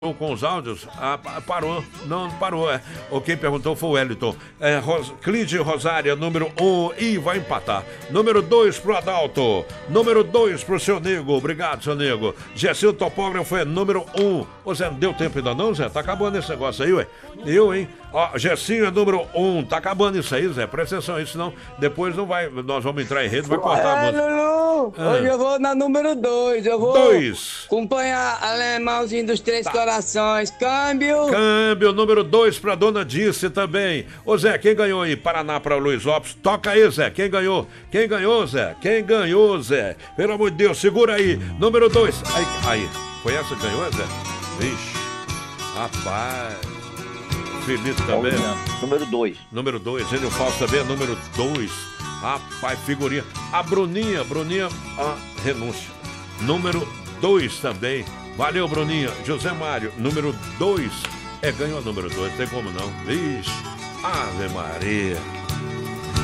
com os áudios, parou, não parou, quem perguntou foi o Wellington. Clíde Rosária, número 1, e vai empatar. Número 2 pro Adalto, número 2 pro seu Nego, obrigado, seu Nego. Gessil Topógrafo é número 1. Ô Zé, não deu tempo ainda não, Zé? Tá acabando esse negócio aí, ué? Eu, hein? Ó, Gessinho é número 1, tá acabando isso aí, Zé, presta atenção aí, senão depois não vai, nós vamos entrar em rede, vai cortar a música. Lulu, hoje eu vou na número 2, eu vou 2. acompanhar Alemãozinho dos Três Corações, câmbio. Câmbio, número 2 pra Dona Dice também. Ô Zé, quem ganhou aí? Paraná pra Luiz Lopes. Toca aí, Zé. Quem ganhou? Quem ganhou, Zé? Quem ganhou, Zé? Pelo amor de Deus, segura aí. Número 2. Aí. Foi essa que ganhou, Zé? Vixe. Rapaz. Felipe também. Número 2. Número 2. Gênio Fausto também é número 2. Rapaz, figurinha. A Bruninha, renúncia. Número 2 também. Valeu, Bruninha. José Mário, número 2. Ganhou a número 2, não tem como não. Vixe, Ave Maria.